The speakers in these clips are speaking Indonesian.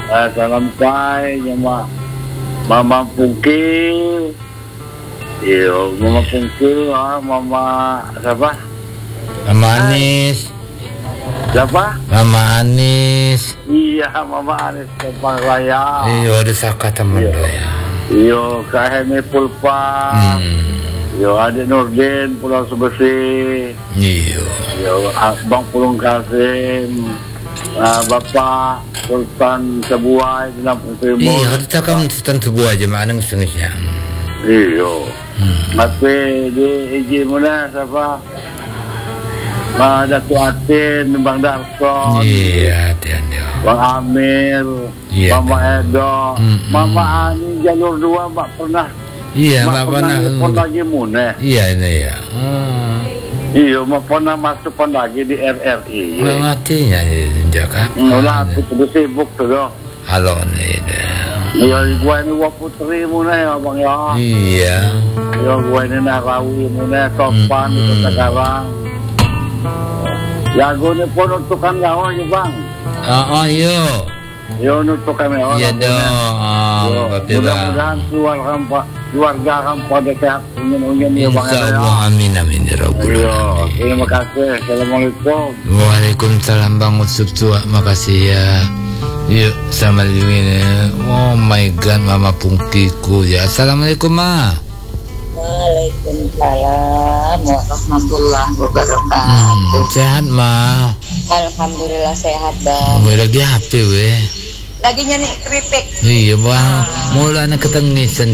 salam pai sama Mama Pungki. Iya, Mama Pungki, Mama siapa? Mama Anis. Siapa? Mama Anis. Iya, Mama Anis Kepang Raya. Iya, ada saka teman ya. Iya, Kak Hemi Pulpa. Iya, adik Nurdin Pulau Subesi. Iya. Iya, Bang Pulung Kasim. Bapak Sultan Sebuah di Lampung Timur. Iya, kita kan Sultan Sebuah aja mana ngesengnya. Iya. Tapi di iji mana siapa? Datuk Atin, Bang Darson. Iya, dia. Bang Amir, iya, Mama Edo, Mama Ani jalur 2 Mbak pernah. Iya, Mbak pernah. Lagi mune. Iya, ini ya. Iya, Mbak pernah masuk lagi di RRI. Matinya di Jakarta. Udah aku sibuk tuh loh. Halo nih. Iya, gua ini Putri mune ya Bang ya. Iya. Iya, gua ini Narawi mune Topan di Kota Karang. Ya, gue ini pun untukkan gawang ya Bang. Oh, iya. Ya, untukkan gawang. Iya dong. Mudah-mudahan keluarga kan pada sehat. Ungin-ungin ya Bang. Insyaallah, amin ya Rabbal alamin. Terima kasih. Assalamualaikum. Waalaikumsalam Bang Ucup tua. Makasih ya. Yuk, sama ini. Oh my God, Mama Pungkiku ya. Assalamualaikum Ma. Waalaikumsalam warahmatullahi wabarakatuh. Sehat Ma? Alhamdulillah sehat Bang. Lagi HP weh. Lagi nyanyi keripik. Iya Bang, mulai anak ketengisan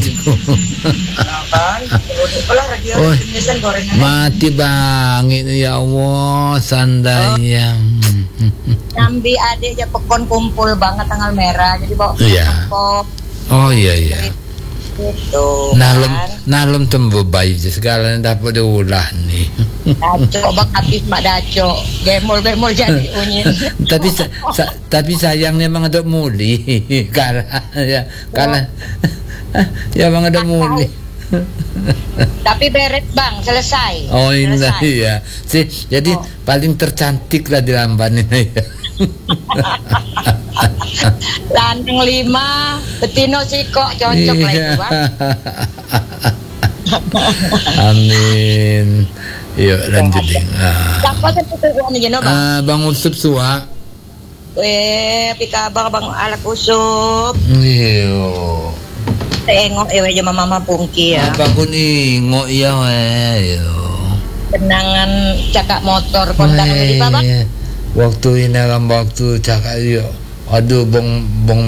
oh, mati Bang, ini ya Allah sandanya. Nyambi adik aja pekon kumpul banget tanggal merah, jadi bawa oh iya. Gitu. Nalem tembu bayi segala dapat diulah nih. Daco bang habis mak daco, gemol jadi unyin. tapi sayangnya emang ada muli karena ya emang ada muli. Tapi beres Bang, selesai. Oh indah iya. Jadi paling tercantik lah di Lamban ini ya. Lanang 5, betino siko cocok lah itu Bang. Amin. Yuk lanjutin. Siapa sih Bang? Bang Ucup suwa. Pika Bang Alak Ucup. Iya. Tengok aja Mama Pungki ya. Apa ku ningok ya weh. Kenangan cakak motor kontak di Bang. Waktu ini dalam waktu cakap yo. Aduh bong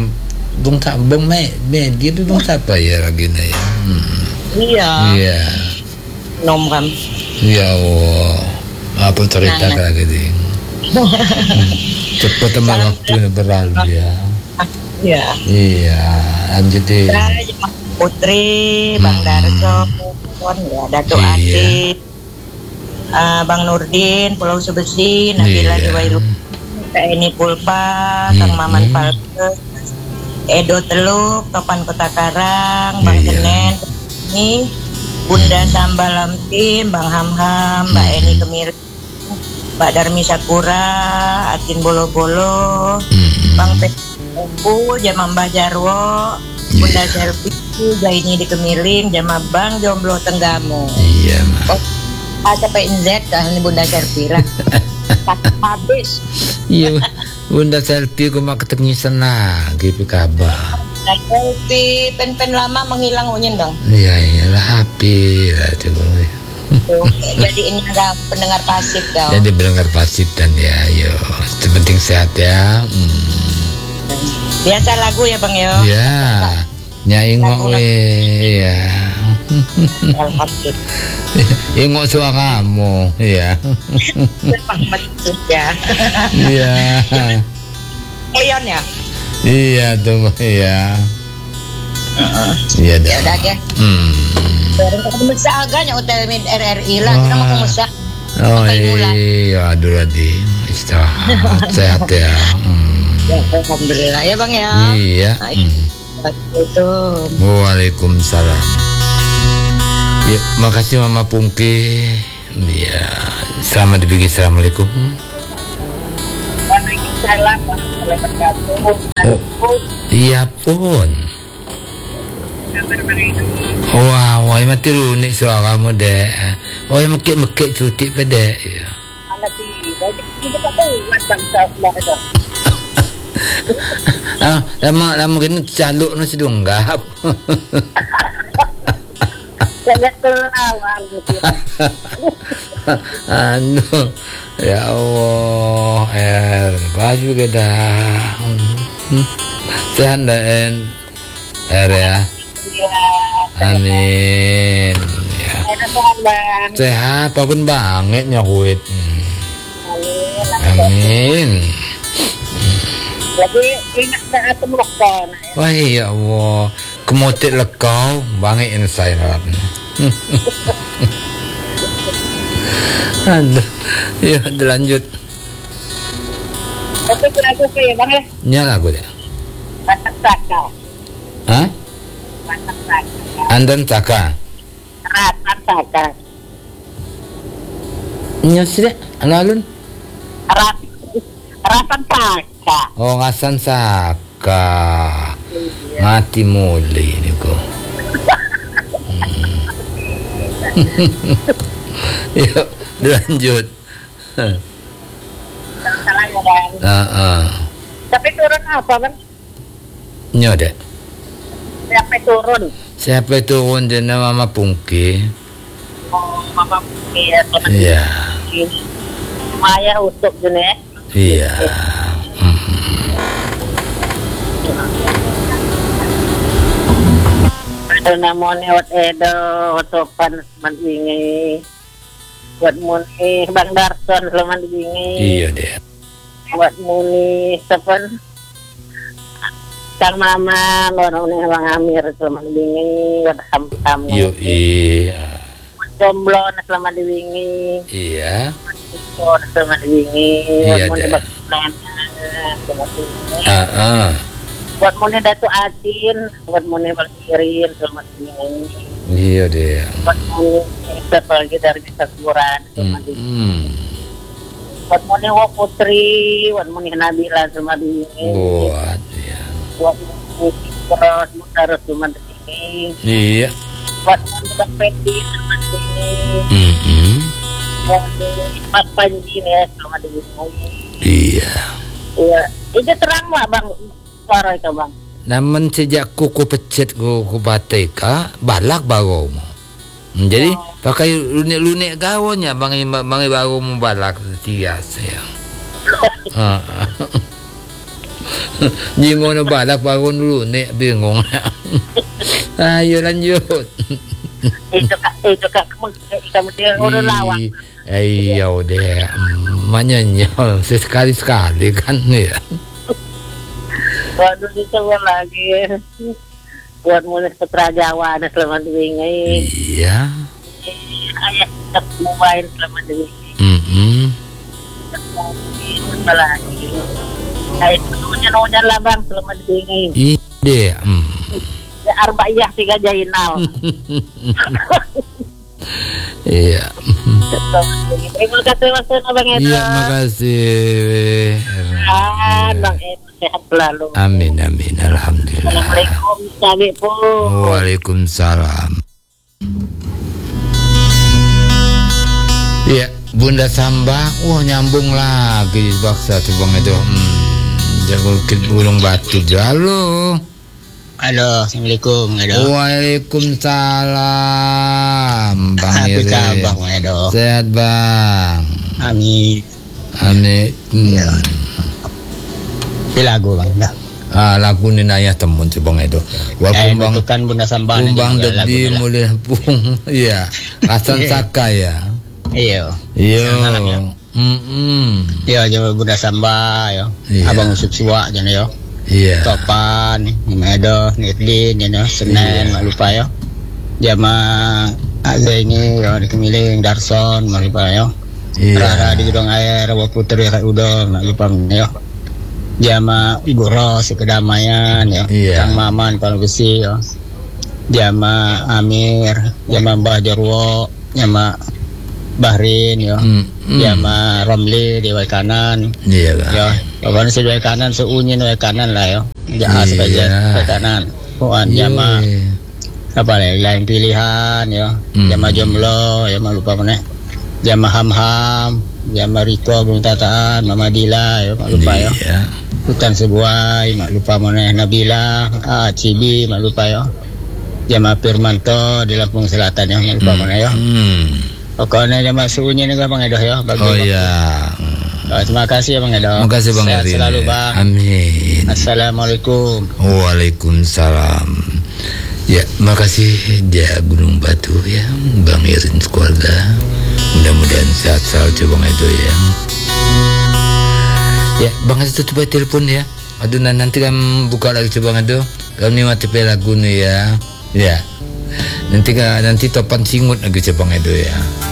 dia bong siapa ya lagi nih. Iya. Nom kan. Ya Allah. Apa cerita lagi ding. Cepat teman waktu berlalu ya. Iya, lanjutin. Putri, Bang Darso, ya, Datuk Ati, Bang Nurdin, Pulau Subesi, Nabila Diwailu, ini Pulpa, Kang Maman Palke, Edo Teluk, Topan Kota Karang, Bang Kenen, ini Bunda Sambal Lampim, Bang Hamham, Mbak Eni Kemir, Mbak Darmi Sakura, Atin Bolo-Bolo, Bang Pempu, Jama Mbah Jarwo, Bunda Selvi, Jaini di Kemiling, Jama Bang Jomblo Tenggamu. Iya mah. Sampai Z kan ini Bunda Selvi lah. Habis. Iya, Bunda Selvi aku mau ketengisan lagi kabar. Bunda Selvi pen lama menghilang unyin dong. Iya lah happy lah coba. Jadi ini ada pendengar pasif dong. Jadi pendengar pasif dan ya, yo, penting sehat ya. Biasa lagu ya Bang yo. Ya, nyai ngok ya. Alhamdulillah. Ingok suaramu ya. Ya. Iya. Leon ya. Iya tuh ya. Iya dah. Udah ya. Bisa agaknya hotel RRI lah. Kita mau kemusak. Oh iya, aduh tadi istirahat sehat ya. Ya, alhamdulillah ya Bang ya. Iya. Itu. Waalaikumsalam. Ya, makasih Mama Pungki. Ya, selamat dipikir. Assalamualaikum. Waalaikumsalam. Salam warahmatullahi wabarakatuh. Iya pun. Wah, wah mati lunik suaramu dek. Oh, yang mekik cuti pada. Ya. Anak kita tahu bangsa Allah itu. Lama kena caluk no sedunggap. Saya kelawar gitu. Ya Allah, baju kita. Sehat dan ya. Amin. Ya. Sehat apapun banget nyahuit. Amin. Lagi ingat nak ketemu lekon. Wah ya Allah, kemotit lekau banget ini saya harapnya. Aduh, ya lanjut. Tapi lagu ya bang ya? Nyala lagu deh. Batak Saka. Hah? Batak Saka. Andan Saka. Ratan Saka. Nyala sih deh, alun. Ratan Saka. Oh ngasan Saka. Mati muli ni ko. Yuk lanjut. Salah ya bang. Tapi turun apa bang? Nyode. Siapa turun? Siapa turun jenis Mama Pungki? Oh, Mama Pungki ya. Iya. Maya utuk jenis. Iya. Ada namanya wat edo sopan mandingi. Buat muni Bang Darson selamat dingi. Iya deh. Buat muni sepen Kang Mama muni Bang Amir selamat dingi. Buat ham-ham. Iya. Jomblo selamat dingi. Iya. Selamat dingi. Iya deh. Buat muni Datu Atin, buat muni Bang Irin selamat dingi. Iya deh. Buat muni siapa lagi dari Sakuran selamat dingi. Buat muni Wa Putri, buat muni Nabila selamat dingi. Buat ya. Buat muni Terus Mutarus selamat dingi. Iya. Buat muni Bang Fendi selamat dingi. Buat muni Mas Panji ya selamat dingi. Iya. Iya. Itu terang lah bang. Suara itu bang. Namun sejak kuku pecet kuku batik balak baru mo. Jadi pakai lunik gawonya bang baru mo balak tias ya. Jingo na balak baru lunik bingung. Ayo lanjut. Itu kak kamu dia udah lawak. Iya deh. Manyanyol sekali kan ya. Waduh itu lagi buat mulai Putra Jawa ada selamat dingi. Iya. Ayah tetap mobile selamat dingi. Apa lagi? Ayah hujan lah bang selamat dingi. Iya. Ya Arba'iyah 3 Jainal. Iya. Terima kasih Mas Bang Edo. Iya makasih. Bang Edo sehat selalu. Amin amin alhamdulillah. Assalamualaikum Assalamualaikum. Waalaikumsalam. Iya Bunda Samba, nyambung lagi baksa tuh Bang Edo. Jago Gunung Batu jalo. Halo, Assalamualaikum Edo. Waalaikumsalam Bang Iri. Apa kabar Bang Edo? Sehat Bang. Amin. Amin. Ya. Lagu Bang Edo. Lagu ni naya temun si Bang Edo. Walaupun Bang kan Bunda Samba. Kumbang dedi mulai pung. Iya. Hasan Saka ya. Iya. Iya. Iya, jauh Bunda Samba ya. Abang Usuk Siwa jana ya. Iya. Topan, Medo, Nidlin, Senen, mak lupa ya. Jama ada ini ya di Kemiling, Darson, mak lupa ya. Rara di Gedong Air, Wa Putri, Udong, mak lupa ya. Jama Ibu Ros, Kedamaian ya. Kang Maman, Palu Besi ya. Jama Amir, Jama Mbah Jarwo, Jama Bahrain ya. Jama Romli di way kanan. Iya kan. Ya, kalau si way kanan seunya way kanan lah ya. Jangan sebagai way kanan. Puan jama apa lain pilihan ya. Jama Jomblo, ya lupa mana. Jama Ham-Ham, jama Riko Gunung Tataan, Mama Dila ya lupa ya. Hutan Sebuai, mak lupa mana Nabila, Cibi, mak lupa ya. Jama Firmanto di Lampung Selatan ya, mak lupa mana ya. Pokoknya jama suunya nih Bang Edo ya. Oh iya. Terima kasih ya Bang Edo. Terima kasih Bang Edo. Selalu Bang. Amin. Assalamualaikum. Waalaikumsalam. Ya, makasih dia Gunung Batu ya, Bang Irin keluarga. Mudah-mudahan sehat selalu Bang Edo ya. Ya, Bang Edo tutup telepon ya. Aduh, nanti kan buka lagi Bang Edo. Kami mati lagu nih ya. Ya. Nanti topan singut lagi Bang Edo ya.